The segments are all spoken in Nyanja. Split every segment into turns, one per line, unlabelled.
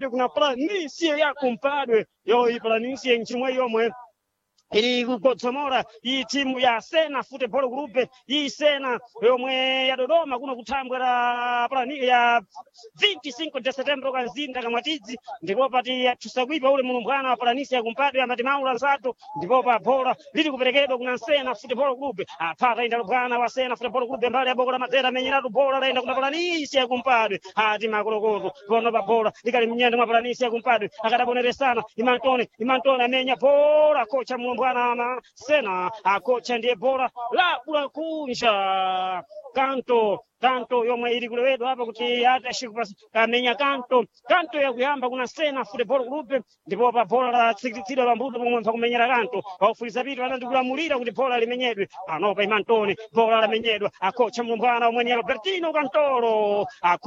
kuna planície ya kumpadwe yo planície nchimwe yomwe ili kugodzomora iyi timu ya Sena Football Group iyi Sena yomwe ya Dodoma kuno kutambwera plani ya 25 de Setembro kanzinda kamwatidzi ndipo pati yatusakwipa ule munumbwana wa planisi ya kumpadwe ya matimaula nsato ndipo pa bola lili kuperekedwa kuna Sena Football Group apata inda lubwana wa Sena Football Group mbali ya bola matera menyeratu bola laenda kuna planisi ya kumpadwe hati makolokoto kono pa bola likali mnyendo mwa planisi ya kumpadwe akadabonere sana Imantone amenya bola kocha munumbwana na Sena akocha ndiye bora la kula kunja kanto yomwe ili kulewedwa hapa kuti hata shikupasa kamenya kanto ya kuyamba kuna Sena Football Group ndipo pa bola la tsikitsidwa pambuto pomwe pakumenyera kanto paufuliza pitu anandikulamulira kuti bola limenyedwe panopa Imantone bola lamenyedwa akocha mlumbwana omwe ni Albertino Cantoro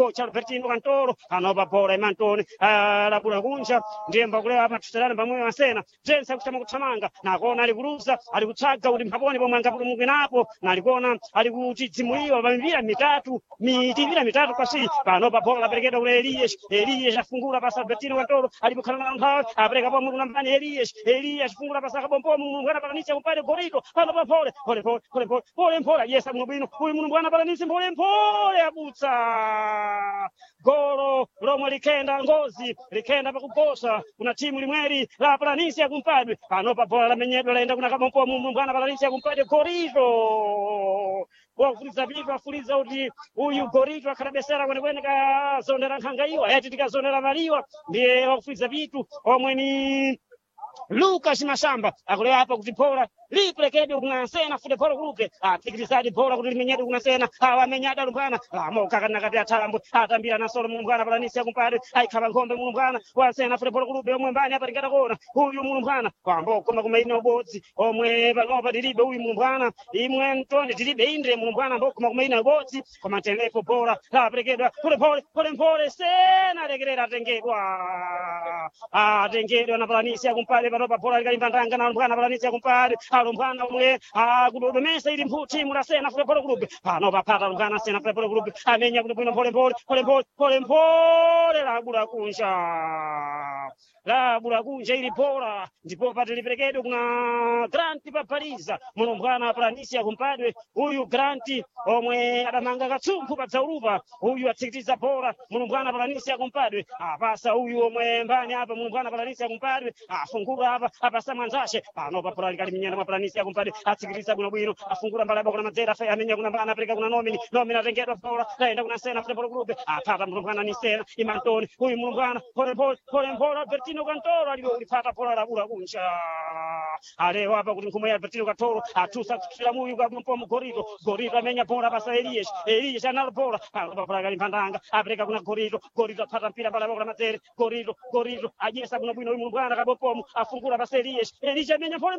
panopa bola Imantone la kula kunja ndiye mbakulewa hapa tusalane pamwe wa Sena jensa kutama kuthamanga nakona ali kuluza ali kutsaga kuti mpaponi pomwe angapulumuke napo nalikona ali kutidzimuliwa pamipira mitatu pasi panopa bola laperekedwa kuna Elias afungula pasa Albertino Cantoro alipokhala na nthawi apereka pomwe kuna mbani Elias afungula pasa kabombomu mwana palanisi kupale gorito panopa pole yesa mnobwino uyu munhu mwana palanisi pole abutsa golo lomwe likenda ngozi likenda pakuposa kuna timu limweri la palanisi ya kumpadwe panopa bola lamenyedwa laenda kuna kabombomu mwana palanisi ya kumpadwe gorito wafuliza vitu afuliza kuti uyu gorito akadabesera kwenekwene kazondera nkhangaiwa yati tikazondera maliwa ndiye wakufuliza vitu omwe ni Lucas Mashamba akulewa hapa kuti bola liperekedwe kuna Sena Football Group atikilizadi bola kuti limenyedwe kuna Sena awamenyada lumbwana amoka kana kati atambo atambira na solo mumbwana palanisi yakumpade aikhala nkhombe mumbwana wa Sena Football Group omwe mbani apa tingata kona uyu mumbwana kwambo koma kumaini obodzi omwe panopa tilibe uyu mumbwana imwe ntone tilibe inde mumbwana mbo koma kumaini obodzi koma telepo bola laperekedwa pole Sena legerera atengedwa na palanisi yakumpade panopa bola likalimbandanga na lumbwana palanisi yakumpade alumbwana omwe akudodomesa ili timu la Sena Football Group panopa pata lumbwana Sena Football Group amenya kuti bwino pole labula kunja ili bola ndipo pati liperekedwe kuna Granti papaliza munumbwana palanisi yakumpadwe uyu Granti omwe adamanga katsumphu pa dzaulupa uyu atsikitiza bola munumbwana palanisi yakumpadwe apasa uyu omwe mbani apa munumbwana palanisi yakumpadwe afungura apa apasa mwanzashe panopa bola likali minyenda mwa palanisi yakumpadwe atsikitiza bwinobwino afungura mbali apa kuna madzera fa amenya kuna mbana apereka kuna nomini atengedwa bola laenda kuna Sena Football Group apata munumbwana ni Sena Imantone uyu munumbwana pole Albertino Cantoro alipata bola labula kunja alewa hapa kuti nkhumwe ya Albertino Cantoro atusa kuchira muyu kwa mpomo gorito amenya bola basa Elias analo bola bola kalimpandanga apereka kuna gorito apata mpira pala bola matere gorito ajesa kuno bwino uyu mwana kabopomo afungula basa Elias amenya pole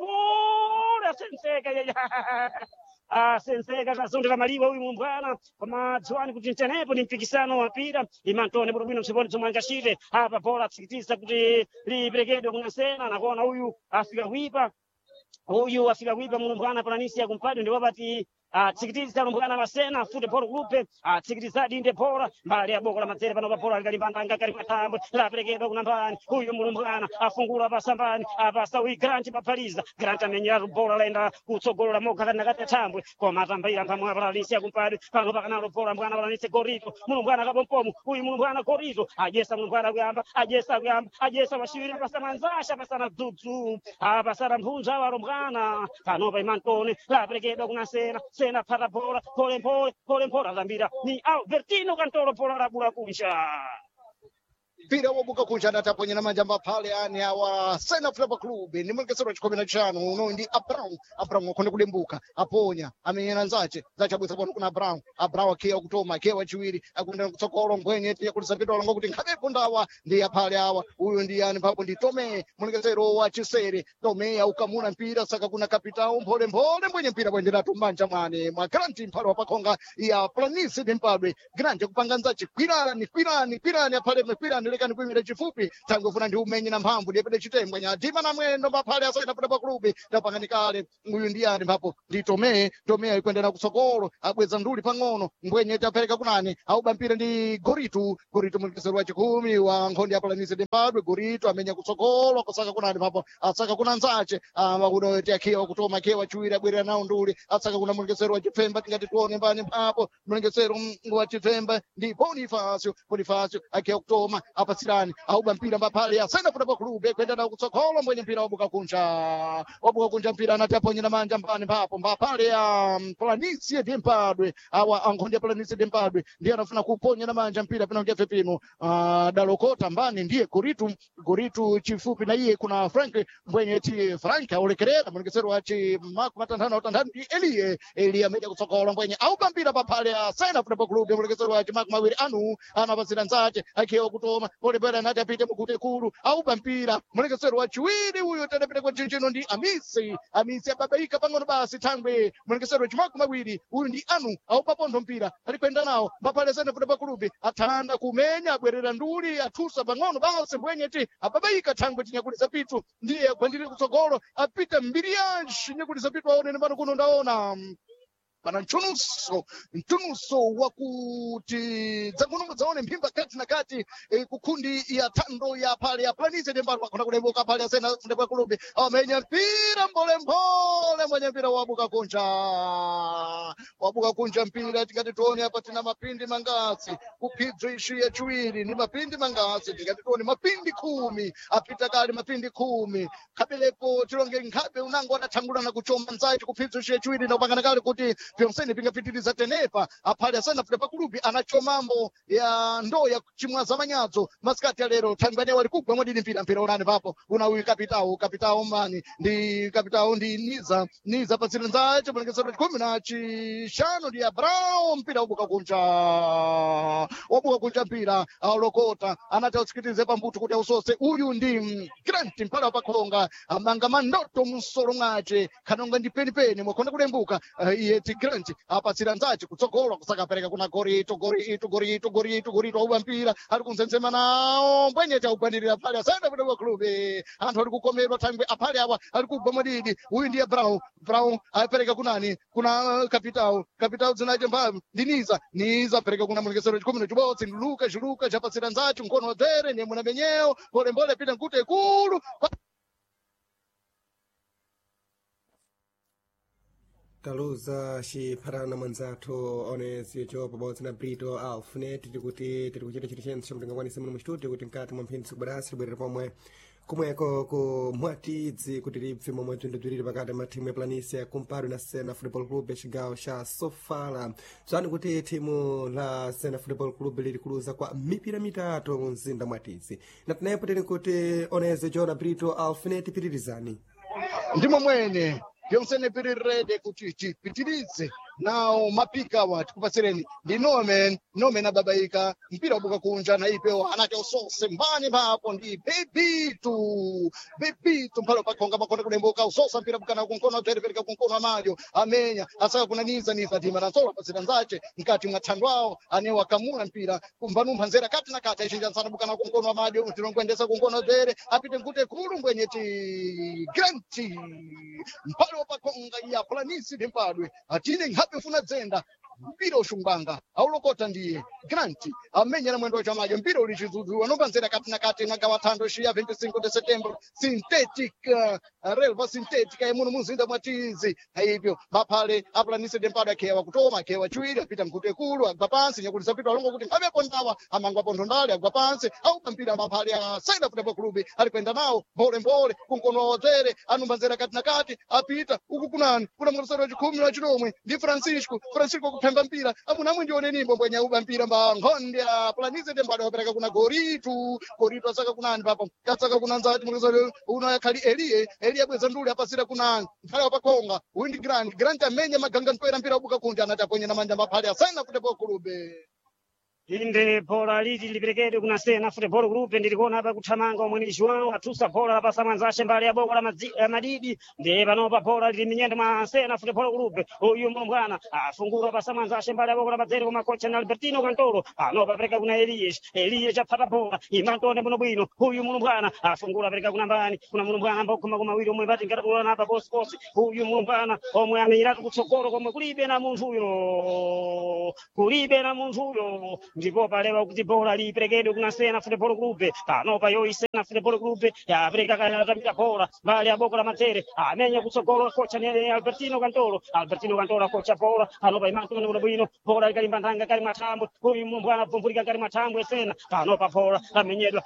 senseka kazondera maliwa uyu mumbwana koma dziwani kuti ntenepo ni mpikisano wa mpira Imantone bwino msiponi zomangashire apa bola atsikitiza kuti liperekedwe kuna Sena nakona uyu afika kuipa mumbwana palanisi yakumpadwe ndipo pati tsikitiza lumbwana wa Sena Football Group tsikitiza dinde bola mbali ya boko la madzere panopa bola likalimbandanga kali mathambo laperekedwa kuna mbani uyu mumbwana afungula pasambani apasa uyu Granti papaliza Granti amenyera bola laenda kutsogolola moka kana kati athambwe koma atambira mphamwe palanisi yakumpadwe panopa kanalo bola mbwana palanisi gorito mumbwana kabompomo uyu mumbwana gorito ajesa mumbwana kuyamba ajesa washiri apasa manzasha apasana dzudzu apasana mphunza wa lumbwana panopa Imantone laperekedwa kuna Sena pata bola pole atambira ni Albertino Cantoro bola labula kunja
mpira wobuka kunja nataponyera majamba pale ani awa Sena Football Club ni mwekezero chikome na chano uno ndi Abraham wakone kudembuka aponya amenyana zache bwisa bwana kuna Abraham akia kutoma akia wachiwiri akunda kutsokolo mbwenye tiya kulisapitwa longo kuti nkhabepo ndawa ndi apale awa uyu ndi yani papo ndi Tome mwekezero wa Chisere Tome ukamuna mpira saka kuna kapitao mpole mbwenye mpira bwendera tumbanja mwane mwa Granti mphalo wapakonga ya Planície Dempadwe Granti kupanga nzache kwirani apale kwirani pelekani kuimira chifupi tangu funa ndi umenyi na mphamvu ndiyepede chitembwe nyadima na mwendo maphale asayina Football Club ndapanganikale uyu ndi yani mpapo ndi Tome ayikwendera kutsogolo abweza nduli pang'ono mbwenye tapereka kunani aubampire ndi Goritu mulekesero wa chikumi wa nkhondi ya Planície de Mpadwe. Goritu amenya kutsogolo kusaka kunani mpapo asaka kuna nzache makuno tiakhiwa kutoma khiwa chiwiri abwerera nawo nduli asaka kuna mulekesero wa chipfemba tingati tuone mbani mpapo mulekesero wa chipfemba ndi Bonifacio akhiwa kutoma apasirani aubampira maphale asayina Football Club kwenda nawo kutsogolo mbwenye mpira wabuka kunja mpira anati aponyera manja mbani mpapo maphale ya Planície de Mpadwe awa ankhondi ya Planície de Mpadwe ndiye anafuna kuponyera manja mpira pino ngefe pino dalokota mbani ndiye Goritu chifupi na iye kuna Frank mbwenye ti Frank aulekerera mulekesero wachi maku matanthano ndi Elie ameja kutsogola mbwenye aubampira paphale asayina Football Club mulekesero wachi maku mawiri anu anapasira nzache akhiwa kutoma polipera nati apite mukute kulu aubampira mulekesero wachiwiri uyu tadapita kwa chinchino ndi Amisi ababaika pang'ono basi thangwe mulekesero wachimaku mawiri uyu ndi anu aupapontho mpira alikwenda nawo maphale asayina Football Club athanda kumenya abwerera nduli athusa pang'ono basi mbwenye ti ababaika thangwe tinyakulisa pitu ndiye agwandire kutsogolo apita mbiri yanshi nyakulisa pitu aonene pano kuno ndaona pana mtunuso wakuti dzakuno dzaone mphimba kati na kati kukundi ya thando ya phale ya Planície de Mpadwe akona kulemboka phale asayina Football Club amenya mpira mbole mwenye mpira wabuka kunja mpira tingati tuone apa tina mapindi mangasi kuphidzo ishi ya chiwiri ni mapindi mangasi tingati tuone mapindi 10 apita kale mapindi 10 kabelepo tilonge nkhabe unango adathangulana kuchoma nzachi kuphidzo ishi ya chiwiri na pangana kale kuti pyonsene pingapitiriza tenepa aphale asayina Football Club anachomambo ya ndo ya chimwaza manyadzo masikati ya lero thangwane wali kugwa mwadini mpira unani papo unawi kapitao mani ndi kapitao ndi niza pasira nzache mulekesero chikumi na chishanu ndi Abraão mpira wabuka kunja mpira aulokota anati ausikitize pambuto kuti ausose uyu ndi Grant mphala wapakhonga amanga mandoto msolo mwace khanonga ndi penipeni mwakhonda kulembuka iye ti Grant apasira nzache kutsogolo kusakapereka kuna Goritu aubampira ali kunzenzema nawo mbwenyeti augwanirira phale asayina Football Club anthu ali kukomerwa thangwe aphale awa ali kugwa mwadidi uyu ndiye Brown apereka kunani kuna kapitao dzinache mbavu ndi niza apereka kuna mulekesero chikumi na chibodzi ndi Lucas apasira nzache mkono wadzere niye muna menyewo mbole pita nkute kulu
taluza xipharana mwanzathu onesicho pabodzi na Brito Alfnet tiri kuchita chiti chense chamutengakwanisa muno mustudio kuti mkati mwa mphindi sikubwerasi libwerera pomwe kumweko ku mwatidzi kuti libve momwe tindibziriri pakati mathimu ya Planície kumpadwe na Sena Football Club ya cigawo ca Sofala bzani kuti thimu la Sena Football Club liri kuluza kwa mipira mitatu mu mzinda mwatidzi na tinayepo tiri kuti oneze John Brito Alfnet pitirizani
ndimo mwene pyonsene piri rede kuti chipitirize nawo mapika wa tikupasireni ndi Nomen ababaika mpira wabuka kunja na ipewo anati usose mbani mpapo ndi Bebitu mphalo pakhonga makhonda kulemboka usosa mpira bukana kunkono aterepereka kunkono amalyo amenya asaka kunaniza tima nasola pasira nzache mkati mwa thandwawo anewa kamula mpira kumbanumpha nzera kati na kati achinja nsana bukana kunkono amalyo tilongwendesa kunkono tere apite nkute kulu mbwenyeti Granti mphalo pakhonga ya Planície de Mpadwe atine nkhape funa dzenda mpira ushunganga aulokota ndiye Grant amenya na mwendo wa chamajo mpira ulichizuzu anopanzera kati na kati magawa thando shia 25 de Setembro synthetic relva synthetic muno muzinda mwatizi haibyo maphale a Planície de Mpadwe akhewa kutoma akhewa chiwiri apita mkute kulu agwa pansi nyakulisa pita alongo kuti mphabepo ndawa amangwa pontho ndale agwa pansi au mpira maphale a Sena Football Club alikwenda nawo mbole kunkono wadzere anumbanzera kati na kati apita uku kunani kuna mulosero wa chikumi na chinomwe ndi Francisco kuphemba mpira amuna mwindione nimbo mbwenya uba mpira mba nkhondi ya Planície de Mpadwe wapereka kuna Goritu asaka kunani papo kasaka kuna nzati mulosero uno yakhali Elie abweza nduli apasira kunani mphale wapakhonga uyu ndi Grant amenya maganga mpira wabuka kunja anati aponye na manja maphale a Sena Football Club
inde bora liti liperekedwe kuna Sena Football Group. Ndilikuona hapa kuthamanga omwe ni João atusa bora lapasa mwanzashe mbali ya boko la Madidi ndiye panopa bora lili minyendo mwa Sena Football Group. Uyu mbwana afungura pasa mwanzashe mbali ya boko la Mazere kwa kocha na Albertino Cantoro anopa pereka kuna Elias apata bora imantone muno bwino. Uyu mbwana afungura pereka kuna mbani kuna mbwana mboko mawili omwe bati ngati kuona hapa boss. Uyu mbwana omwe ameiratu kutsogolo komwe kulibe na munthu uyo ndipo palewa kuti bora liperekedwe kuna Sena Football Group. Panopa yo Sena Football Group yapereka kana bora mbali ya boko la Mazere amenya kutsogolo kocha ni Albertino Cantoro kocha bora anopa imantone muno bwino bora ikalimba ndanga kali matambo. Uyu mbwana vumbulika kali matambo Sena panopa bora amenyedwa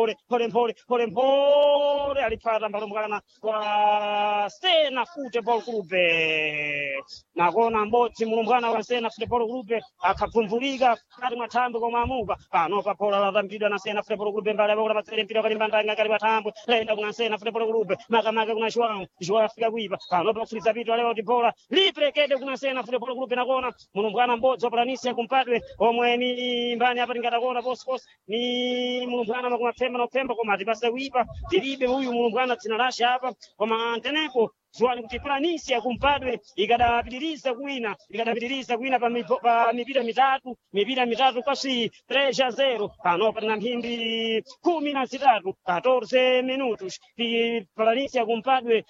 pole alipata mbalombwana kwa Sena Football Group. Nakona mbotsi mbwana wa Sena Football Group akavumvulika kali matambo kwa mamuka panopa bora latambidwa na Sena Football Group mbali ya boko la Mazere mpira kalimba ndanga kali matambo lenda kuna Sena Football Group makamaka kuna João afika kuipa panopa kufuliza vitu leo kuti bora liperekedwe kuna Sena Football Group. Nakona mbwana mbodzi wa Planisia kumpadwe omwe ni mbani hapa tingatakona boss ni mbwana makumapemba na upemba koma tipasa kuipa tilibe huyu mbwana tsinarasha hapa koma tenepo Zwani kuti Planisia kumpadwe ikadapitiriza kuwina pa mipira mitatu kasi 3-0 panopa na mphindi 13 14 minutos Planisia kumpadwe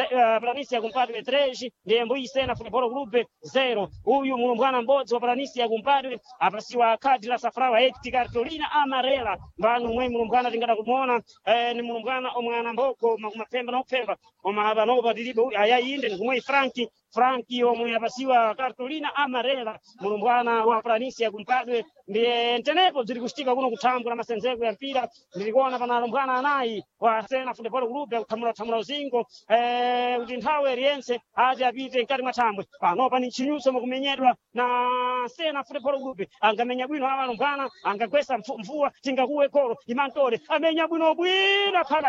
3 ndiye mbuyi Sena Football Group 0. Uyu mbwana mbodzi wa Planisia kumpadwe apasiwa kadi la safrawa Cartolina amarela mbanu mwe mbwana tingada kumuona ni mbwana omwana mboko makumapemba na upemba koma abanopa ayayinde ngumwe Franki omwe apasiwa Cartolina amarela mbwana wa Planisia kumpadwe ndiye ntenepo zili kushtika kuno kutambula masenzeko ya mpira. Nilikuona panalo mbwana anayi wa Sena Football Group kutamula uzingo kuti nthawe riyense ati apite nkati mwatambwe panopa ni chinyuso mukumenyedwa na Sena Football Group. Angamenya bwino awa mbwana angagwesa mvua tingakuwe kolo imantore amenya bwino akhala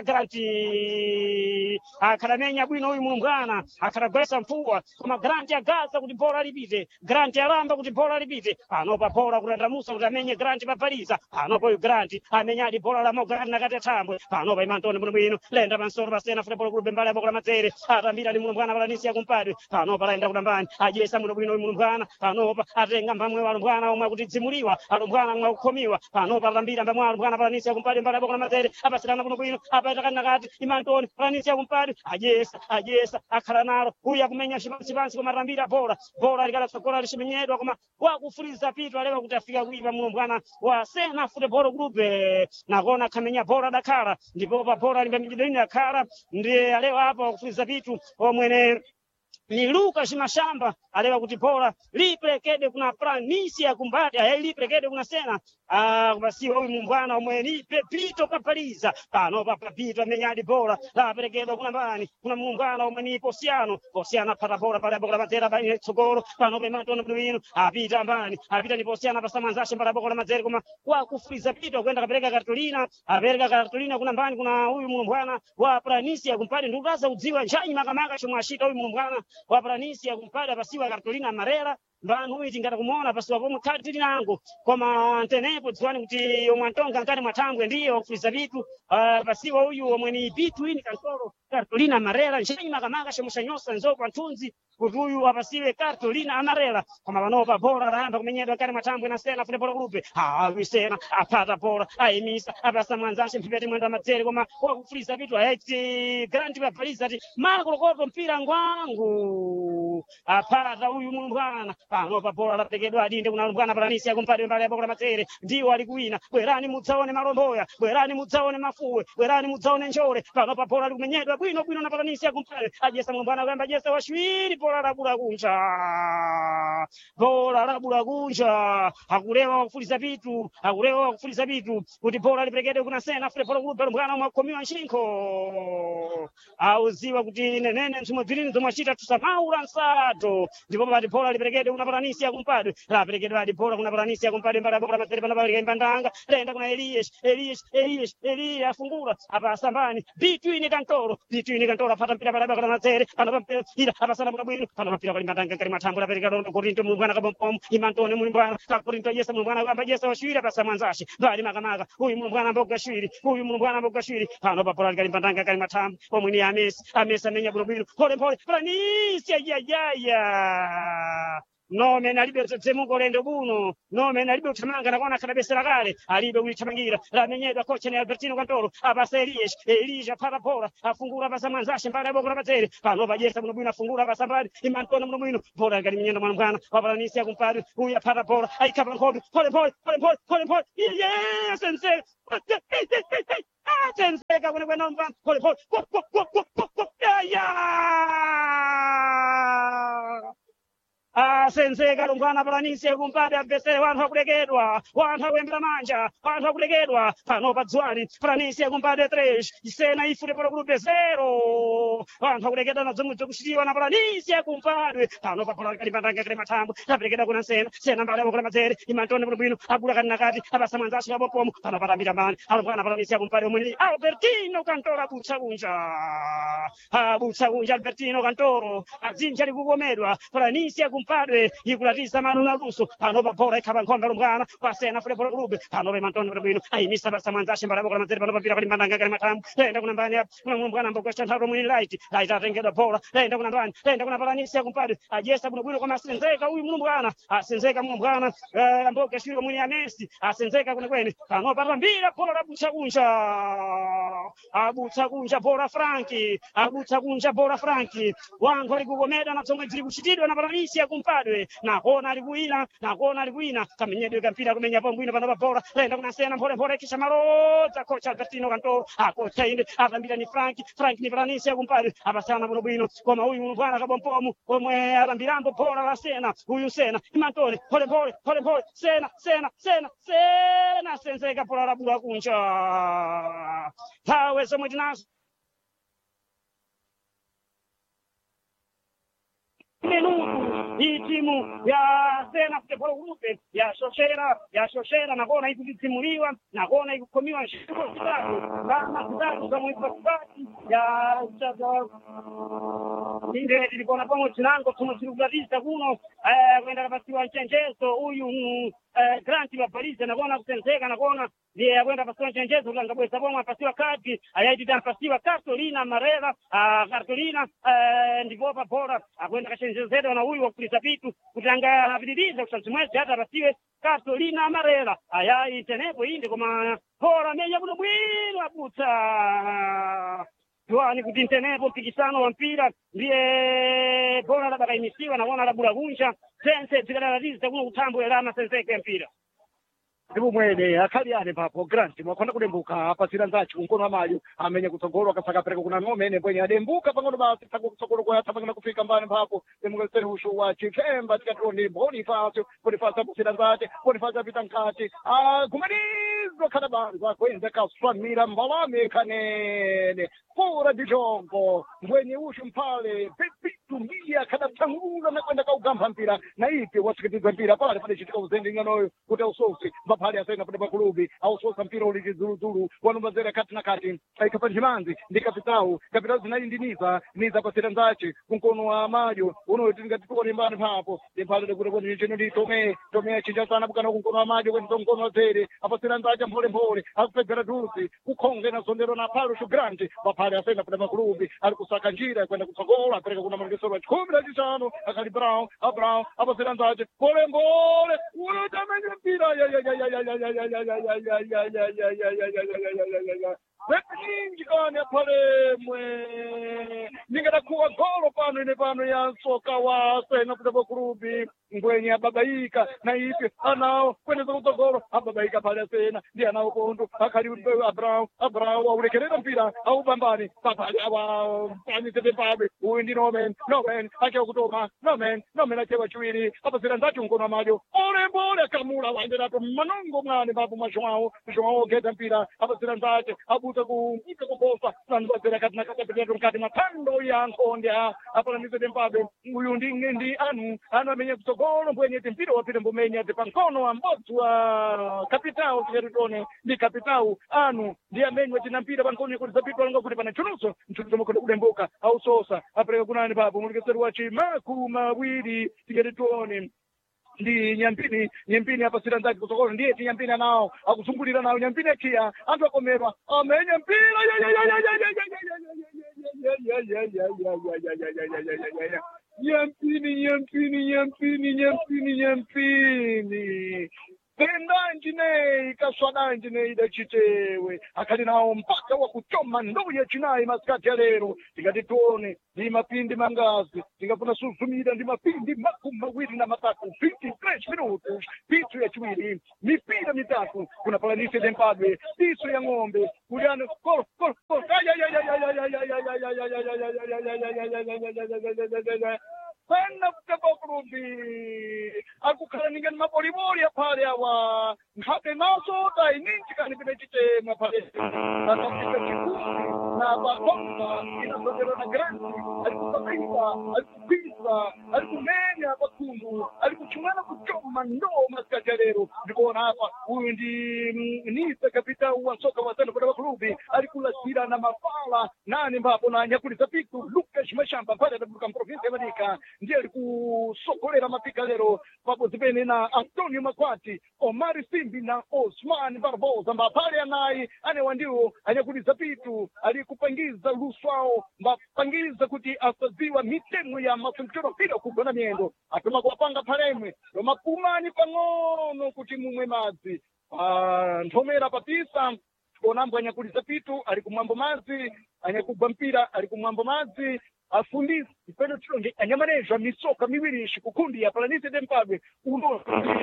garanti akhalamenya bwino uyu mbwana akhalagwesa mvua koma garanti agaza kuti bora lipite garanti alamba kuti bora lipite panopa bora kulanda musa kuti amenye garanti papaliza panopa uyu garanti amenyadi bora la mogarani nakati atambwe panopa imantone bwino lenda pansoro pa Sena Football Group mbali ya boko la Mazere atambira ni mbwana Planisia kumpadwe panopa laenda kulambani ajesa bwino uyu mbwana panopa atenga mbamwe wa mbwana omwe kuti dzimuliwa mbwana mwa kukhomiwa panopa atambira mbamwe mbwana Planisia kumpadwe mbali ya boko la Mazere apasirana bwino apaita nakati imantone Planisia kumpadwe ajesa akhala nalo uya kumenya chipansi koma atambira bora likala tsogolo lishimenyedwa koma wakufuliza pitu alewa kuti afika kuipa mbwana wa Sena Football Group. Nakona khamenya bora dakhala ndipo pa bora limba mijidini dakhala ndiye alewa hapa wakufuliza pitu omwene ni Lucas Mashamba alewa kuti bora liperekedwe kuna Planisia kumbati liperekedwe kuna Sena kubasiwa uyu mbwana omwe ni Pepito Kapaliza panopa Pepito amenyadi bora laperekedwa kuna mbani kuna mbwana omwe ni Posiano apata bora pale boko la Mazere bali tsogolo panopa imantone bwino apita mbani apita ni Posiano pasamanzashe mbala boko la Mazere koma wakufuliza Pito kwenda kapereka Cartolina kuna mbani kuna uyu mbwana wa Planisia kumpati ndikukaza udziwa njanyi makamaka chomwe ashita uyu mbwana wa Planisia kumpati apasiwa Cartolina amarela mbanu uyu tingata kumuona pasiwa pomwe khadi tili nango koma ntenepo dziwani kuti omwe antonga nkati mwatambwe ndiye wakufuliza vitu pasiwa uyu omwe ni Between Cantoro Cartolina amarela njanyi makamaka chomwe chanyosa nzoko anthunzi kuti uyu apasiwe Cartolina amarela koma panopa bora layamba kumenyedwa nkati mwatambwe na Sena Football Group. Uyu Sena apata bora ayimisa apasa mwanzashe mpipeti mwenda Mazere koma wakufuliza vitu ayati garanti papaliza ati makolokoto mpira ngwangu apata uyu mbwana panopa bora lapekedwa adinde kuna mbwana Planisia kumpadwe mbali ya boko la Mazere ndiwo alikuwina. Bwerani mudzaone malomboya bwerani mudzaone mafuwe bwerani mudzaone njole panopa bora likumenyedwa bwino na Planisia kumpadwe ajesa mbwana kuyamba ajesa washwiri bora labula kunja akulewa wakufuliza vitu kuti bora liperekedwe kuna Sena Football Group mbwana mwakomiwa nshinkho auziwa kuti nenene mzimwe zilini zomwe achita tusamaula avançado. Ndipo pati bola liperekedwe kuna Paranisia kumpadwe. Laperekedwa adi bola kuna Paranisia kumpadwe mbali bola mazere pana bali mbandanga. Lenda kuna Elias afungula apa sambani. Between Kantoro pata mpira pala kana mazere. Pana mpira apa sana kuna bwino. Pana mpira kwa mbandanga kali matambo laperekedwa ndo Korinto mwana kabom imantone mwana ka Korinto Yesa mwana amba Yesa washwira pasa mwanzashi. Bali makamaka. Huyu mwana mboga shwiri. Pano pa bola kali mbandanga kali matambo. Omwini Amesi amenya bwino. Pole Paranisia nome nalibe tsemuko lendo buno nome nalibe utamanga nakona kana besera kale alibe ulitamangira lamenyedwa kocha ni Albertino Kantoro abasa Elija Parapora afungura basa mwanzashe mbali yabo kuna batere pano bajesa buno bwino afungura basa mbali imantona buno bwino bora kali minyendo mwana Paranisia kumpari huya Parapora aikapa nkobi pole yes sense Senseka kwenda mva pole Senseka lungwana Paranisia kumpade apesere wanthu akulekedwa wanthu akuyembera manja wanthu akulekedwa pano padzwani Paranisia kumpade 3 isena ifute polo kulupe 0 wanthu akulekedwa na zomwe zokuchitiwa na Paranisia kumpadwe pano papola kali mbandanga kali matambo taperekedwa kuna sena mbali kuna mazere imantone bwino abula kana kati abasa mwanzashi kabopomo pano patambira mbali alungwana Paranisia kumpade omwe Albertino Kantoro abutsa kunja Albertino Kantoro azinja likugomedwa Paranisia kumpadwe ikulatisa manu na luso pano papola ikaba nkombe lumbwana pasena fule polo klube pano imantone bwino ayimisa basa mwanzashi mbali kuna mazere pano papira kali mbandanga kali matambo lenda kuna mbani kuna lumbwana mboga chantaro mwini light atengedwa bola lenda kuna mbani lenda kuna Paranisia kumpadwe ajesa bwino kama Senzeka huyu mlumbwana Senzeka mlumbwana mboga shiro mwini Amesi Senzeka kuna kwene pano patambira bola abutsa kunja bola Franki wangu alikugomeda na tsomwe zili kuchitidwa na Paranisia kumpadwe nakona alikuina kamenyedwe kampira kumenya pambwino pano pabola lenda kuna sena pole kisha malota kocha Albertino Kantoro akocha inde atambira ni Franki ni Paranisia kumpadwe abasana bwino koma huyu mlumbwana kabompomu omwe atambirambo bola la sena huyu sena imantone pole sena Senzeka bola labula kunja tawe somwe tinazo hii timu ya Sena Football Group ya Shoshera nakona ikutimuliwa nakona ikukomiwa shiko tatu za mwipatibati ya inde ilikona pamoja chinango tumechirugulatiza kuno kwenda kapasiwa nchenjezo huyu Grant wa Paris nakona kusenzeka nakona ndiye kwenda pasiwa nchenjezo ngabweza bomwa pasiwa kati ayaiti tampasiwa Cartolina Marera Cartolina ndipo pa bora akwenda kachenjezo na huyu wakuliza vitu kutanga habiliza kusanzimwezi hata pasiwe Cartolina Marera ayai tenepo inde koma bora meja buno aputa tuani kutintenepo mpikisano wa mpira ndiye bora labda kaimisiwa naona labula kunja sense zikadalatiza kuno kutambo elama Senzeka ya mpira
ndipo mwene akaliane papo Grant mwakonda kudembuka apasira nzachi kunkono amayo amenya kutsogolo akasaka pereka kuna ngome ene kwenye adembuka pangano basi kutsogolo kwa tapangana kufika mbani papo demukaseri hushu wa chikemba tikatoni Boniface apasira nzachi Boniface apita nkati kumalizo kana banza kwenza kaswamira mbalame kanene pura dijongo mwenye ushu mpale pipitu mbia kada tangula na kwenda kaugamba mpira na ipi wasikitiza mpira pale chitika uzendi nganoyo kuti usosi pale asena pale bakulubi au sosa mpira ulijizuruzuru wanumbazera kati na kati aikapata chimanzi ndikapitao zinaindiniza niza pasira nzachi kunkono wa majo unotingatuko limbani papo limpale kuti kwani chino ndi tome chinja sana bukana kunkono wa majo kwani kunkono zere apasira nzachi mpole akupedzera dusi kukhonge na sondero na palo Grant pale asena pale bakulubi alikusaka njira kwenda kutsogola pereka kuna mangesero 15 akali Brown apasira nzachi pole utamenya mpira Bekingikane pale mwe ningatakuwa golo pano ine pano ya soka wa Sena Football Club
ngwenye ababaika na ipi anao kwendeza kutsogolo ababaika pale asena ndi anao kondo akhali Abrao aulekerera mpira aubambani papali awa panisede pabe uyu ndi nomen achewa kutoma nomen achewa chiwiri apasira nzacho mkono amajo olembole kamula waenderapo manongo mwane papo mwa João geta mpira apasira nzache abuta kuposa sanibazera kati nakatapitatu mkati matando ya nkondya apanisede pabe uyu ndi anu amenye kutsogolo mbwenyete mpira wapita mbumenya te pankono wa mbodzi wa kapitao tikaritone ndi kapitao anu ndi amenywe tina mpira pankono kuti zapitwa longa kuti pana chunutso mukhoda kulembuka ausosa apereka kunani papo mulikeseri wa chimaku mawiri tikaritone ndi nyampini apasira nzake kutsogolo ndiye nyampini anawo akuzungulira nawo nyampini akiya anthu akomerwa amenya mpira nyampini pendanjinei kaswadanjinei idachitewe akhali nawo mpaka wa kuchoma ndoya chinayi masikati ya lero tikati tione ndi mapindi mangazi tingafuna suzumira ndi mapindi makumi mawiri na matatu 53 minutos pitu ya chiwiri mipira mitatu kuna Planície de Mpadue pitu ya ng'ombe kuliano Pena kutebakurubi akukhala ningani maboliboli apale awa nkhabe naso dai ninji kani pinechitema pale akafika chikusi na bakomba inasogera na granti alikupisa alikumenya bakundu alikuchumana kuchoma ndoo masikati ya lero ndikuona hapa huyu ndi Nisa kapita wa soka wa Sena Kutebakurubi alikulasira na mafala nani mbapo na nyakulisa piku Lucas Mashamba pale adabuka mprovinsi ya Manika ndiye alikusokolera mapika lero papo zipene na Antonio Makwati Omari Simbi na Osman Barbosa mbapale anayi anewandiwo anyakuliza pitu alikupangiza luswao mbapangiza kuti asaziwa mitemu ya mafunkero pila kugona miendo atuma kuwapanga palemwe lomapumani pang'ono kuti mumwe madzi nthomera papisa konambo anyakuliza pitu alikumwambo madzi anyakugwa mpira alikumwambo madzi afundisi ipendo tilonge anyamanezwa misoka miwirishi kukundi ya Planície de Mpadue uno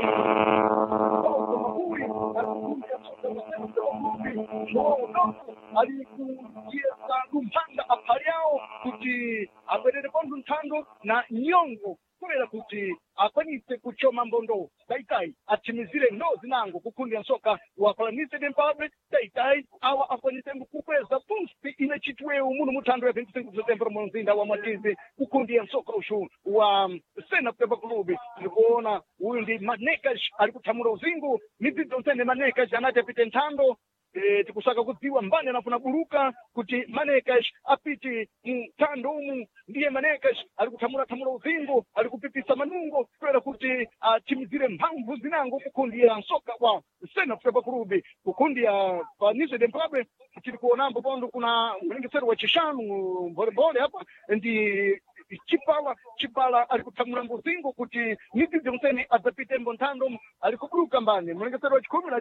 alikuyesa lumpanga apali yawo kuti abwerere pondu nthando na nyongo kubera kuti akwanise kuchoma mbondo taitai atimizire ndozi nango kukundi ya nsoka wa Planície de Mpadue taitai awa akwanise kukweza pumpi inachitwe umuno muthando ya 25 September mwanzinda wa Matizi kukundi ya nsoka ushu wa Sena Kutebakurubi ndikuona huyu ndi Manekas alikuthamula uzingu midzidzo nsene Manekas anati apite nthando tikusaka kudziwa mbani anafuna buluka kuti Manekas apiti mthando umu ndiye Manekas alikuthamula uzingu alikupipisa manungo kwera kuti atimizire mphamvu zinango kukundi ya nsoka wa Sena Kutebakurubi kukundi ya Planície de Mpadue tiri kuonambo pondo kuna mlengesero wa chishanu volleyball hapa ndi chipala alikuthamula uzingu kuti midzidzo nsene adzapite mbontando alikubuluka mbani mlengesero wa chikumi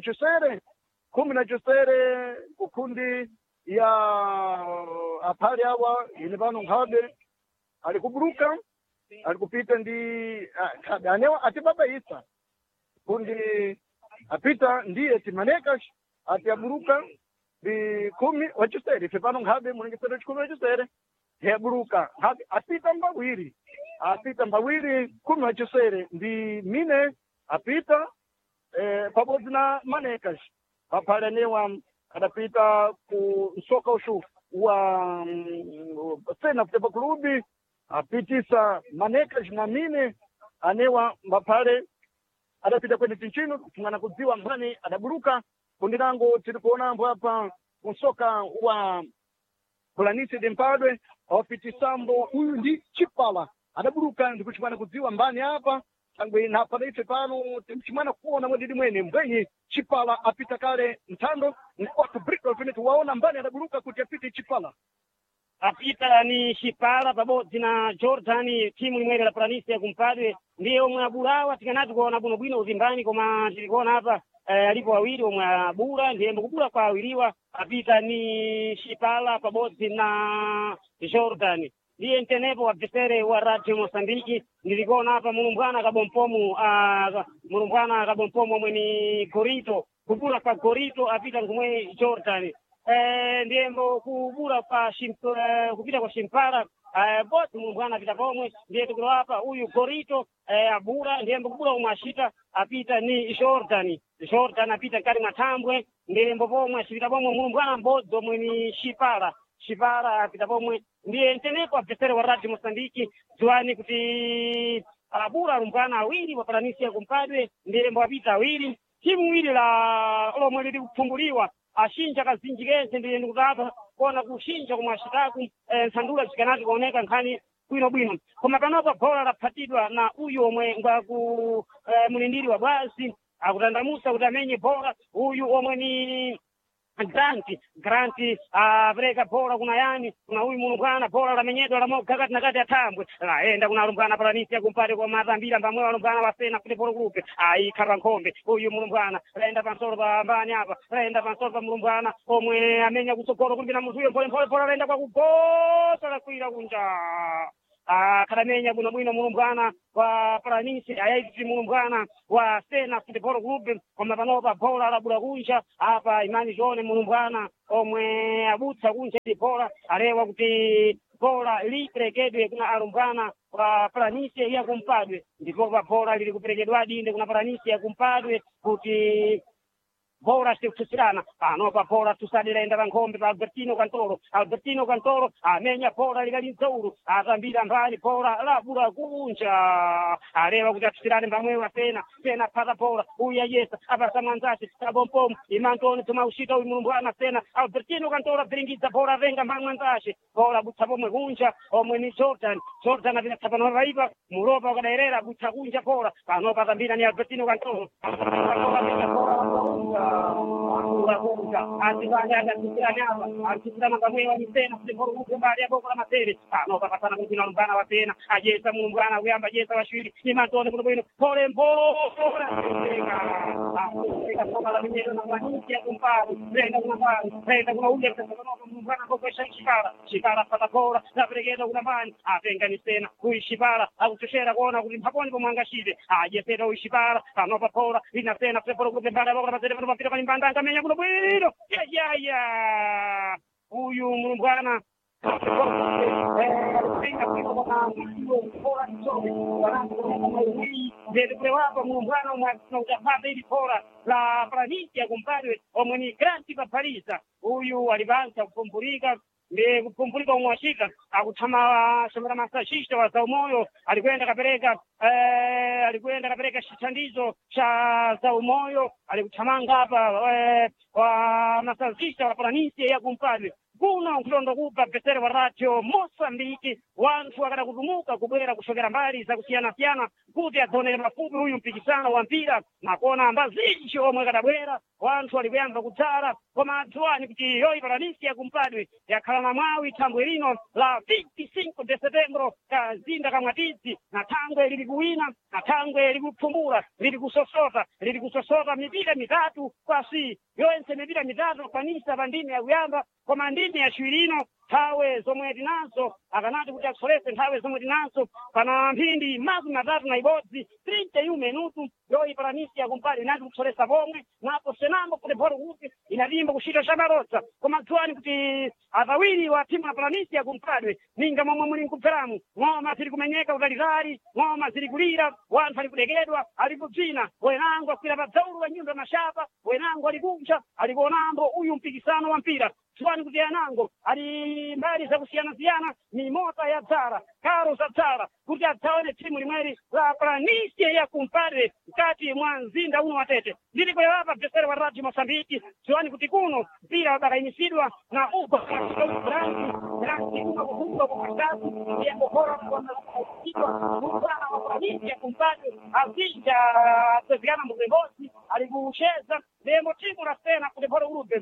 na chisere kukundi ya apali awa ine pano nkhabe alikubuluka alikupita ndi nkhabe anewa atibabaisa kundi apita ndiye timaneka ati abuluka ndi kumi wachisere ife pano nkhabe mlengesero wa chikumi wachisere yabuluka nkhabe apita mbawiri kumi wachisere ndi mine apita pabodzi na Manekas papali anewa adapita ku nsoka ushu wa Sena Kutebakurubi apitisa Manekas na mine anewa mbapale adapita kwenye tinchino tingana kudziwa mbani adabuluka kundi nango tiri kuonambo hapa kunsoka wa Planície de Mpadue awapitisambo huyu ndi chipala adabuluka ndikuchimana kudziwa mbani hapa tangwe na panaitwe pano timchimana kuona mwedidi mwene mbwenyi chipala apita kale mtando nkwatu briko alifeneti waona mbani adabuluka kuti apite chipala
apita ni Chipala pabodzi na Jordan timu imwere la Planície ya Kumpadwe ndiye omwe abulawa tikanati kuona buno bwino uzimbani koma tilikuona hapa alipo awiri omwe abula ndiyembo kubula kwa awiriwa apita ni Chipala pabodzi na Jordan ndiye ntenepo wabvesere wa Radio Mosambiki ndilikona hapa mulumbwana kabompomu omwe ni Gorito kubura pa Gorito apita ngumwe Jordan ndiyembo kubura pa kupita kwa Shimpara boti mulumbwana apita pomwe ndiye tukulo hapa uyu Gorito abura ndiyembo kubura umwe ashita apita ni Jordan apita nkali matambwe ndiyembo pomwe ashipita pomwe mulumbwana mbodzi omwe ni Shipara apita pomwe ndiye ntenepo abvesere wa Radio Mosambiki dziwani kuti abura alumbwana awiri wapalanisi ya kumpadwe ndiyembo apita awiri timu iwiri la lomwe lili kupfumbuliwa ashinja kazinjikese ndiye ndikutapa kuona kushinja kumwe ashitaku nsandula chikanati kuoneka nkhani bwinobwino koma panopa bhola laphatidwa na uyu omwe ngaku mulindiri wa bwazi akutandamusa kuti amenye bhola uyu omwe ni Granti apereka bhola kuna yani kuna huyu mulumbwana bhola lamenyedwa lamogakati nakati atambwe laenda kuna alumbwana palanisi yakumpate kwa matambira pamwe alumbwana wasena kuti bhola kulupe ayikhala nkhombe uyu mulumbwana laenda pansolo pa mbani apa laenda pansolo pa mulumbwana omwe amenya kutsogolo kulipina munthu uyo mpole bhola laenda kwa kugosa lakwira kunja akadamenya bwinobwino mulumbwana wa palanisi ayaiti mulumbwana wa Sena Football Club koma panopa bhola labula kunja apa Imani Jone mulumbwana omwe abutsa kunja ndi bhola alewa kuti bhola liperekedwe kuna alumbwana wa palanisi ya kumpadwe ndipo pa bhola lili kuperekedwa dinde kuna palanisi ya kumpadwe kuti bhola sikutusirana panopa bhola tusadiraenda pankhombe pa Albertino Cantoro amenya bhola likali mdzaulu atambira mbali bhola labula kunja alewa kuti atusirane pamwewa Sena phata bhola uya yesa apasa mwanzace kabompomu imantoni tumaushita uyu mulumbwana Sena Albertino Cantoro abiringidza bhola avenga mwanzace bhola butsa pomwe kunja omwe ni Jordan apita pano paipa mulopa ukadaerera butsa kunja bhola panopa atambira ni Albertino Cantoro atisirana pamwewa ni Sena Football Club mbali ya boko la masere panopa pasana kuti na mulumbwana wa Sena ajesa mulumbwana kuyamba jesa washiri imantoni kuno bwino pole mbola soka la minyero na manisi ya kumpari renda kuna ule mtazanoka mulumbwana kokesha Shipara pata bhola zaperekedwa kuna mbani avenga ni Sena uyu Shipara akutoshera kuona kuti mpaponi pomwangashire ajesera uyu Shipara panopa bhola lina Sena Football Club mbali ya boko la masere panopapita pani mbanda angamenya kuno bwino uyu mulumbwana ndikulewapo mulumbwana omwe utapata ili bhola la palanisi ya kumpadwe omwe ni Granti papaliza uyu alipansa kupumbulika ndi kupumbulika omwe wachita akuthama shambala masachista wa zaumoyo alikwenda kapereka chithandizo cha zaumoyo alikuthamanga hapa wa masachista wa palanisi ya kumpadwe kuno nkulondo kupa bvesere wa Radio Mosambiki wanthu akada kutumuka kubwera kushokera mbali za kusiyana-siyana kuti adzaonere mafupi uyu mpikisano wa mpira makona ambazinji omwe kadabwera wanthu alikuyamba kudzala koma adziwani kuti yoyi palanisi ya kumpadwe yakhala na mwawi thangwe lino la 25 de setembro kazinda kamwatidzi na thangwe lili kuwina na thangwe likupfumbula lili kusosota mipira mitatu kwasi yoyense mipira mitatu kwanisa pa ndime yakuyamba koma ndime yaciwirino nthawe zomwe tinazo akanati kuti akusolese nthawe zomwe tinazo pana mphindi makumi atatu na ibodzi 31 minutu yoyi palanisi yakumpali inati kusolesa pomwe napo Senambo Football Club inalimba kuchita chamarotsa koma dziwani kuti atawiri wa timu ya palanisi yakumpadwe ninga momwe muli nkubveramu ng'oma zili kumenyeka utalitali ng'oma zili kulira wanthu ali kudekedwa ali kubzina wenango akwira pa dzaulu wa nyumba mashapa wenango ali kunja ali kuonambo uyu mpikisano wa mpira dziwani kuti anango ali mbali zakusiyana-siyana ni mota ya dzara karo za dzara kuti adzaone timu limweri la palanisi yakumpadwe mkati mwa mzinda uno watete ndili kwelapa bvesere wa Radio Mosambiki dziwani kuti kuno mpira wadakayimisidwa na ugo Granti uno kuhunga kukatatu yekokora kuwanakusidwa mukwana wa palanisi yakumpadwe azinja atezikana muzembosi alikucheza demo timu la Sena Football Club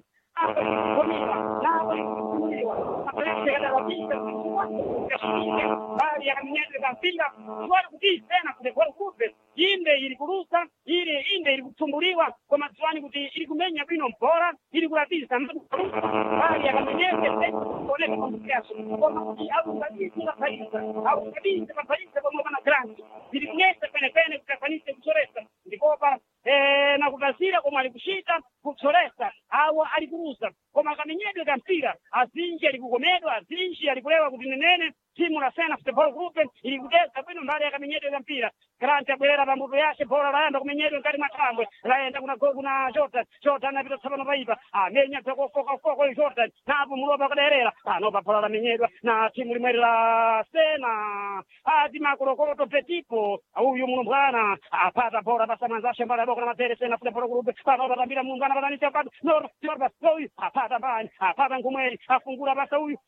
bali ya kaminyezi za mpira tuwali kuti Sena Football Club inde ili kulusa ile inde ili kutumbuliwa kwa madziwani kuti ili kumenya bwino mpora ili kulatisa bali akamenyeke kuoneka mambukeaso koma au kabisa papaisa au kabisa papaisa kwa mwana grandi ili kunyesa pene kukafanise kusoresa ndikopa na kuvasira koma alikushita kusoresa au alikurusa koma akamenyedwe kampira azinji alikukomedwa azinji alikulewa kuti nenene timu la Sena Football Group ili kudesa bwino mbali akamenyedwe kampira Grant abwera pambuto yake bora laenda kumenyedwe ngati matambwe laenda kuna Jordan anapita sabano paipa amenya toko Jordan napo mulopa kaderera anopa bora la menyedwa na timu limwe la Sena ati makorokoro petipo huyu mumbwana apata bora basa manzashe mbali boka na matere Sena Football Group pano batambira mumbwana batanisha pad Jordan huyu apata bani apata ngumweli afungura basa huyu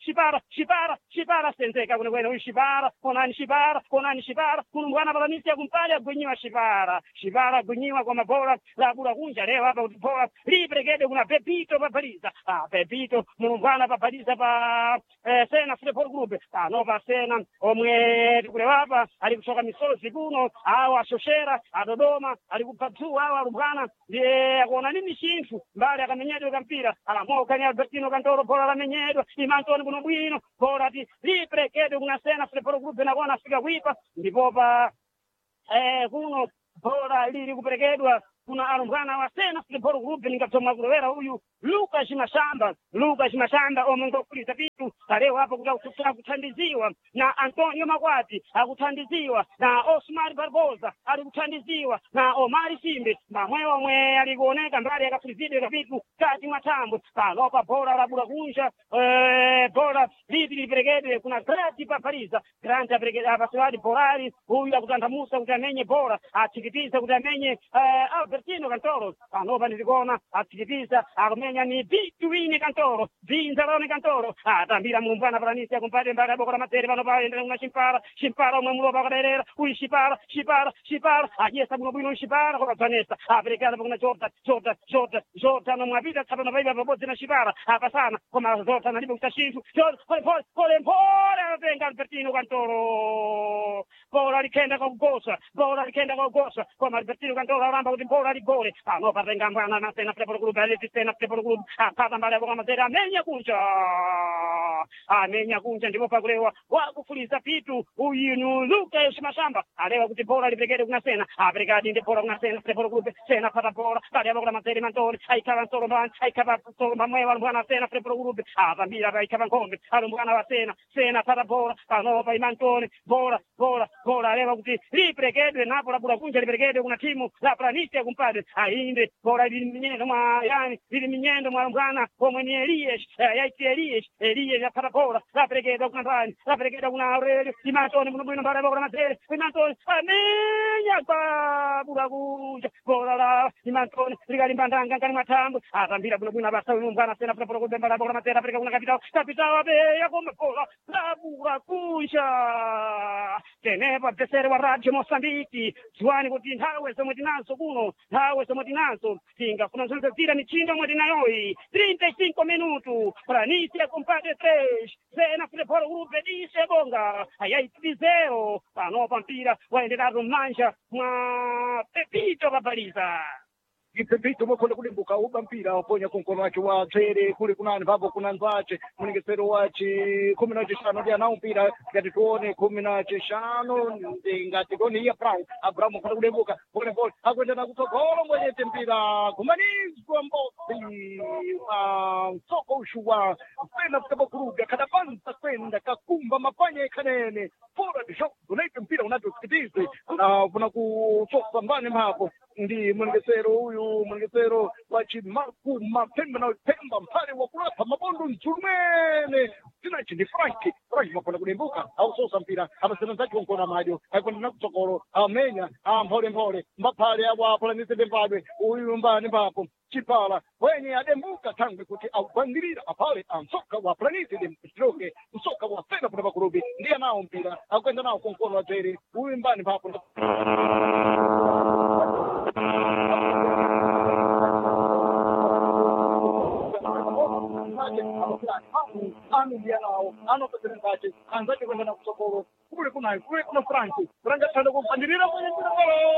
shipara senzeka kuna huyu shipara konani mumbwana batanisha kumpale gwenyiwa shibara gwenyiwa kwa mabora la bura kunja leo hapa utipora libregede kuna Pepito papaliza Pepito muungwana papaliza pa Sena Football Group nova Sena omwe kule hapa alikutoka misozi kuno au ashoshera adodoma alikupatu au alubwana ndiye akuona nini shinfu mbali akamenyedwa kampira alamoka ni Albertino Kantoro bora la menyedwa imantoni kuno bwino bora ti libregede kuna Sena Football Group na kuona fika wipa ndipo pa kuno bora lili kuperekedwa kuna alumbwana wa Sena Football Group ningatoma kulowera huyu Lucas Mashamba omongo kulisa vitu leo hapo kutandiziwa na Antonio Magwati akutandiziwa na Osmar Barbosa alikutandiziwa na Omari Simbe mamwewa mwe alikuoneka mbali akafulizide vitu kati matambo palopa bora la burakunja bora lidi liperekedwe kuna Grant aperekedwa abaswadi borari huyu akutandamusa kutamenye bora atikitiza kutamenye Albertino Kantoro panopa nilikona atikitiza akumenya ni Bituini Kantoro Binzarone Kantoro atambira mumbwana paranisi akumpate mbaka boko la matere panopa endera una shimpara umwe mulopa kaderera uyi shipara ajesa buno bwino shipara kwa Vanessa aperekana pakuna Jordan omwapita tsapano paipa pabodzi na shipara apasana koma Jordan alibe kutashintu pole atenga Albertino Kantoro bora likenda kwa kugosa koma Albertino Kantoro aramba kuti bora ligole panopa tenga mbwana na Sena Football Group apata mbali ya matere amenya kunja ndipo pakulewa wakufuliza pitu uyu Lucas Mashamba alewa kuti bora lipekede kuna Sena aperekadi ndi bora kuna Sena Football Group Sena pata bora bali ya kuna matere mantoni aikava nsorombani aikava mwewa alumbwana Sena Football Group apambira aikava nkombe alumbwana wa Sena pata bora panopa imantoni bora alewa kuti liperekedwe napo labula kunja liperekedwe kuna timu la Planiste kumpade ainde bora lili minyendo mwa alumbwana omwe ni Elias apata bora laperekedwa kuna ndani laperekedwa kuna Aurelio imantoni muno bwino mbali ya kuna matere imantoni amenya kwa bula kunja bora la imantoni likalimbandanga ngani matambo atambira buno bwino abasa umbwana Sena Football Group mbali ya kuna matere Afrika kuna kapitao abeya koma bora la bula kunja tenepa pesere wa Radio Mosambiki zwani kuti nthawe zomwe tinazo kuno tinga kuna zonse zira michindo mwe tinayoyi 35 minutu Planisia kumpate 3 Sena Football Group dise bonga ayaiti 0 panopa mpira waendelea rumanja mwa Pepito babaliza
Pepito mwakwenda kulimbuka uba mpira waponya kunkono wacho wa tsere kule kunani papo kuna nzache muningesero wachi 15 ndi anao mpira ngati tuone 15 ngati koni ya Abraham kwenda kulimbuka pole akwenda na kutsogolo mwenyete mpira kumanizwa mbozi soko ushuwa Sena Football Group kadabanza kwenda kakumba mapanya ikanene fora disho unaita mpira unatusikitize na kuna kusosa mbani hapo ndi mwengesero wachimaku mapemba na pemba mpale wa kulapa mabondo nchumene tina chindi Frank makwenda kulimbuka au sosa mpira abasena zake konkona madio aikwenda na kutsogolo amenya mpole mbapale abo Planiste dembadwe uyu mbani papo chipala wenye adembuka tangwe kuti aubangirira apale ansoka wa Planiste demstroke usoka wa Sena Football Group ndiye nao mpira akwenda nao konkono wa teri uyu mbani papo anzaje kwenda na kusokolo kule kuna Frank tanda kupandirira kwenye mpira